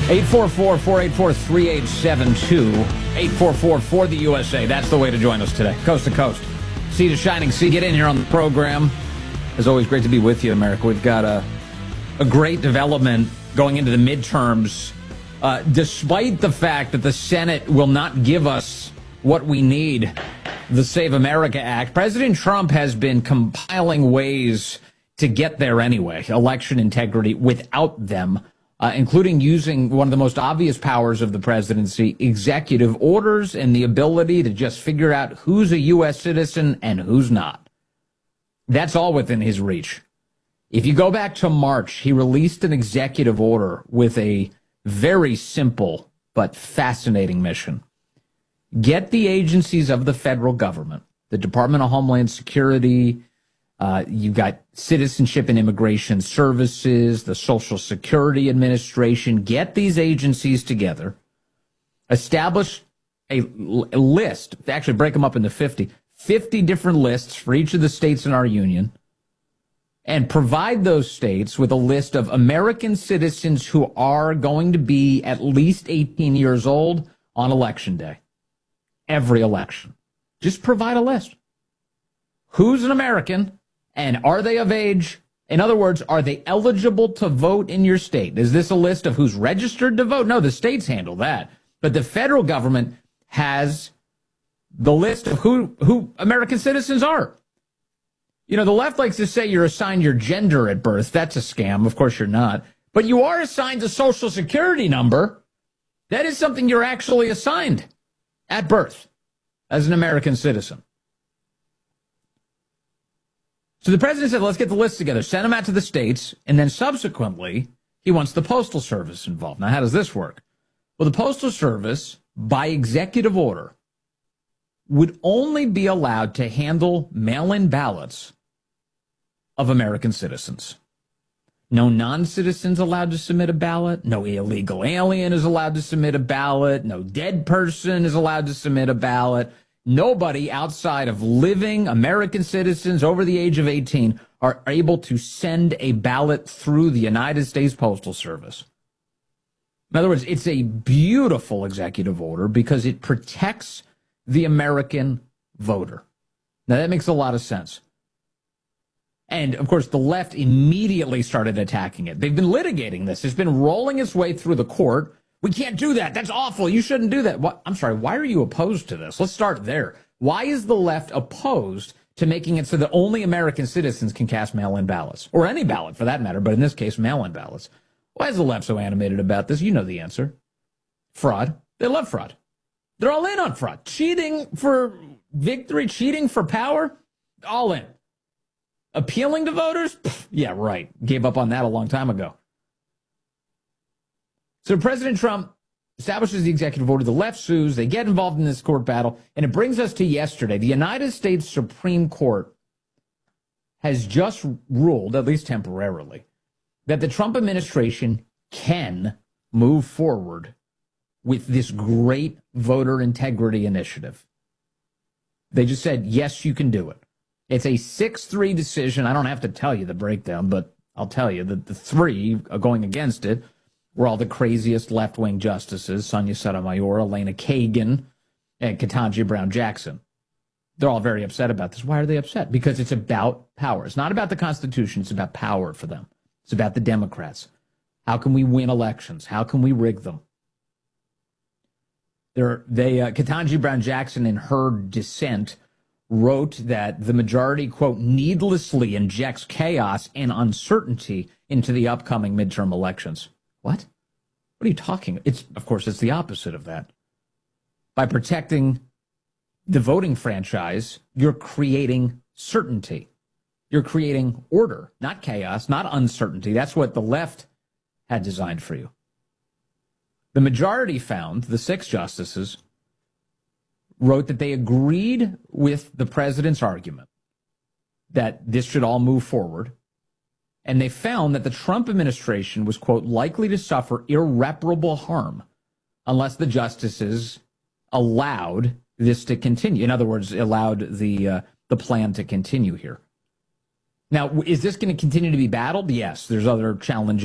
844-484-3872. 844 for the USA. That's the way to join us today. Coast to coast. Sea to shining sea. Get in here on the program. As always, great to be with you, America. We've got a great development going into the midterms. Despite the fact that the Senate will not give us what we need, the Save America Act, President Trump has been compiling ways to get there anyway, election integrity without them, including using one of the most obvious powers of the presidency, executive orders, and the ability to just figure out who's a U.S. citizen and who's not. That's all within his reach. If you go back to March, he released an executive order with a very simple but fascinating mission. Get the agencies of the federal government, the Department of Homeland Security, you've got Citizenship and Immigration Services, the Social Security Administration. Get these agencies together, establish a list, actually break them up into 50 different lists for each of the states in our union, and provide those states with a list of American citizens who are going to be at least 18 years old on election day. Every election. Just provide a list. Who's an American? And are they of age? In other words, are they eligible to vote in your state? Is this a list of who's registered to vote? No, the states handle that. But the federal government has the list of who American citizens are. You know, the left likes to say you're assigned your gender at birth. That's a scam. Of course you're not. But you are assigned a Social Security number. That is something you're actually assigned at birth as an American citizen. So the president said, let's get the list together, send them out to the states, and then subsequently, he wants the Postal Service involved. Now, how does this work? Well, the Postal Service, by executive order, would only be allowed to handle mail-in ballots of American citizens. No non-citizens allowed to submit a ballot. No illegal alien is allowed to submit a ballot. No dead person is allowed to submit a ballot. Nobody outside of living American citizens over the age of 18 are able to send a ballot through the United States Postal Service. In other words, it's a beautiful executive order because it protects the American voter. Now, that makes a lot of sense. And, of course, the left immediately started attacking it. They've been litigating this. It's been rolling its way through the court. We can't do that. That's awful. You shouldn't do that. What? I'm sorry. Why are you opposed to this? Let's start there. Why is the left opposed to making it so that only American citizens can cast mail-in ballots? Or any ballot, for that matter, but in this case, mail-in ballots. Why is the left so animated about this? You know the answer. Fraud. They love fraud. They're all in on fraud. Cheating for victory, cheating for power, all in. Appealing to voters? Pfft, yeah, right. Gave up on that a long time ago. So President Trump establishes the executive order. The left sues. They get involved in this court battle. And it brings us to yesterday. The United States Supreme Court has just ruled, at least temporarily, that the Trump administration can move forward with this great voter integrity initiative. They just said, yes, you can do it. It's a 6-3 decision. I don't have to tell you the breakdown, but I'll tell you that the three going against it were all the craziest left-wing justices, Sonia Sotomayor, Elena Kagan, and Ketanji Brown Jackson. They're all very upset about this. Why are they upset? Because it's about power. It's not about the Constitution. It's about power for them. It's about the Democrats. How can we win elections? How can we rig them? Ketanji Brown Jackson, in her dissent, wrote that the majority, quote, needlessly injects chaos and uncertainty into the upcoming midterm elections. What? What are you talking about? Of course, it's the opposite of that. By protecting the voting franchise, you're creating certainty. You're creating order, not chaos, not uncertainty. That's what the left had designed for you. The majority found, the 6 justices, wrote that they agreed with the president's argument that this should all move forward. And they found that the Trump administration was, quote, likely to suffer irreparable harm unless the justices allowed this to continue. In other words, allowed the plan to continue here. Now, is this going to continue to be battled? Yes, there's other challenges.